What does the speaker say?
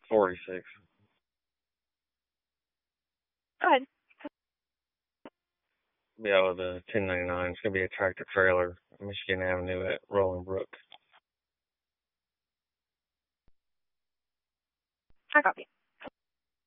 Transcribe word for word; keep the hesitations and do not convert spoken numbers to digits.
forty-six. Go ahead. Yeah, with a ten ninety-nine. It's gonna be a tractor trailer, Michigan Avenue at Rolling Brook. I copy.